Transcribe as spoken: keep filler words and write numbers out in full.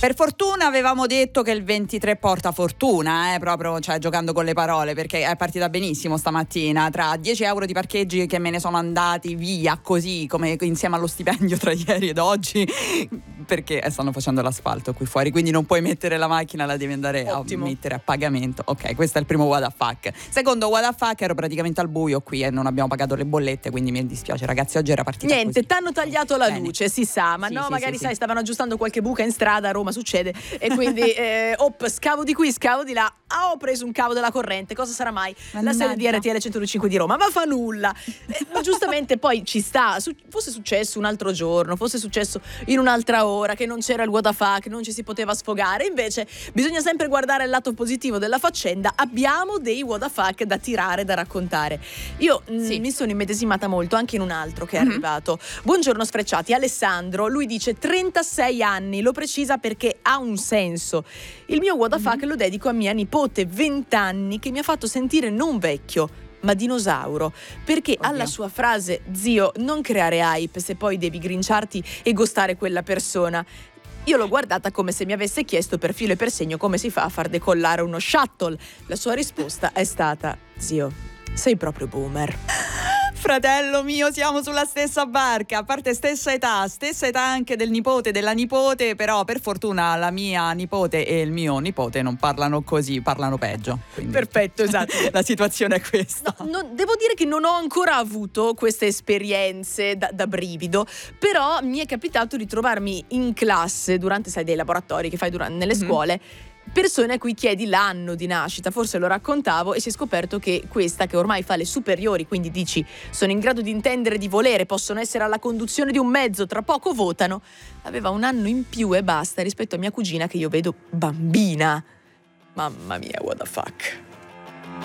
Per fortuna avevamo detto che il ventitré porta fortuna, eh, proprio, cioè giocando con le parole, perché è partita benissimo stamattina, tra dieci euro di parcheggi che me ne sono andati via così, come insieme allo stipendio tra ieri ed oggi, perché stanno facendo l'asfalto qui fuori, quindi non puoi mettere la macchina, la devi andare Ottimo. a mettere a pagamento. Ok, questo è il primo what the fuck. Secondo what the fuck, ero praticamente al buio qui e non abbiamo pagato le bollette, quindi mi dispiace ragazzi, oggi era partita Niente, così. t'hanno tagliato la Bene. luce, si sa, ma Sì, no, sì, magari sì, sai, sì. stavano aggiustando qualche buca in strada, a Roma succede, e quindi eh, op, scavo di qui, scavo di là, ah, ho preso un cavo della corrente, cosa sarà mai? La sede di R T L centodue di Roma, ma fa nulla. Eh, ma giustamente poi ci sta, su- fosse successo un altro giorno, fosse successo in un'altra ora, che non c'era il what the fuck, che non ci si poteva sfogare, invece bisogna sempre guardare il lato positivo della faccenda, abbiamo dei what the fuck da tirare, da raccontare. Io mh, Sì. mi sono immedesimata molto anche in un altro che è Mhm. arrivato. Buongiorno sfrecciati, Alessandro, lui dice trentasei anni, lo precisa perché ha un senso. Il mio what the fuck lo dedico a mia nipote, venti anni, che mi ha fatto sentire non vecchio, ma dinosauro, perché Oddio. alla sua frase zio non creare hype se poi devi grinciarti e gostare quella persona, io l'ho guardata come se mi avesse chiesto per filo e per segno come si fa a far decollare uno shuttle. La sua risposta è stata: zio, sei proprio boomer. Fratello mio, siamo sulla stessa barca, a parte stessa età, stessa età anche del nipote, della nipote, però per fortuna la mia nipote e il mio nipote non parlano così, parlano peggio. Quindi Perfetto, esatto. la situazione è questa. No, non- devo dire che non ho ancora avuto queste esperienze da, da brivido, però mi è capitato di trovarmi in classe durante, sai, dei laboratori che fai durante, nelle Mhm. scuole, persone a cui chiedi l'anno di nascita, forse lo raccontavo, e si è scoperto che questa, che ormai fa le superiori, quindi dici sono in grado di intendere, di volere, possono essere alla conduzione di un mezzo, tra poco votano, aveva un anno in più e basta rispetto a mia cugina che io vedo bambina. Mamma mia, what the fuck.